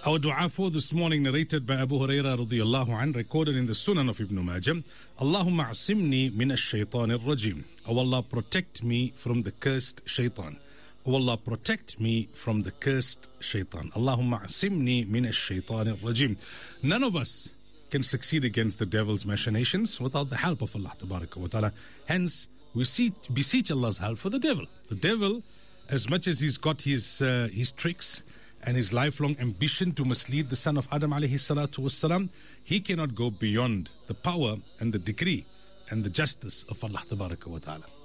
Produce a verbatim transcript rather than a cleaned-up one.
Our dua for this morning, narrated by Abu Hurairah radiyallahu an, recorded in the Sunan of Ibn Majah. Allahumma asimni min ash-shaytan ar-rajim. O Allah, protect me from the cursed shaitan. O Allah, protect me from the cursed shaitan. Allahumma asimni min ash-shaytan ar-rajim. None of us can succeed against the devil's machinations without the help of Allah tabaraka wa ta'ala. Hence, we see, beseech Allah's help for the devil. The devil, as much as he's got his uh, his tricks and his lifelong ambition to mislead the son of Adam alayhi salatu wassalam, he cannot go beyond the power and the decree and the justice of Allah tabaraka wa ta'ala.